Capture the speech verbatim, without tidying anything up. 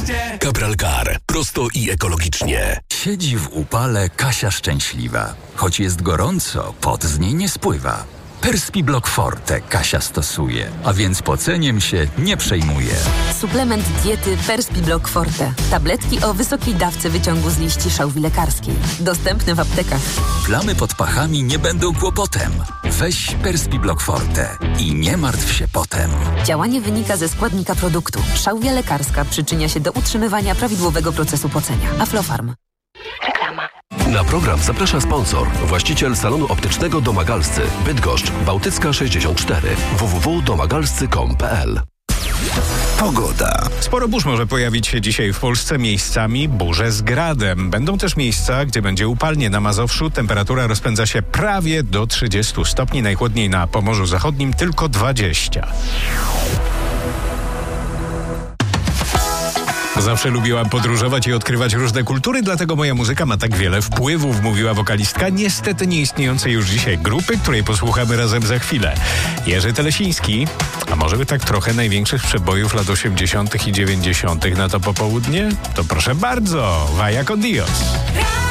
Cabral Car. Prosto i ekologicznie. Siedzi w upale Kasia szczęśliwa. Choć jest gorąco, pot z niej nie spływa. Perspiblock Forte Kasia stosuje, a więc poceniem się nie przejmuje. Suplement diety Perspiblock Forte. Tabletki o wysokiej dawce wyciągu z liści szałwi lekarskiej. Dostępne w aptekach. Plamy pod pachami nie będą kłopotem. Weź Perspiblock Forte i nie martw się potem. Działanie wynika ze składnika produktu. Szałwia lekarska przyczynia się do utrzymywania prawidłowego procesu pocenia. Aflofarm. Reklama. Na program zaprasza sponsor, właściciel salonu optycznego Domagalscy, Bydgoszcz, Bałtycka sześćdziesiąt cztery, w w w kropka domagalscy kropka com kropka p l. Pogoda. Sporo burz może pojawić się dzisiaj w Polsce, miejscami burze z gradem. Będą też miejsca, gdzie będzie upalnie. Na Mazowszu temperatura rozpędza się prawie do trzydziestu stopni, najchłodniej na Pomorzu Zachodnim tylko dwadzieścia. Zawsze lubiłam podróżować i odkrywać różne kultury, dlatego moja muzyka ma tak wiele wpływów, mówiła wokalistka niestety nieistniejącej już dzisiaj grupy, której posłuchamy razem za chwilę. Jerzy Telesiński, a może by tak trochę największych przebojów lat osiemdziesiątych i dziewięćdziesiątych na to popołudnie? To proszę bardzo, vaya con Dios.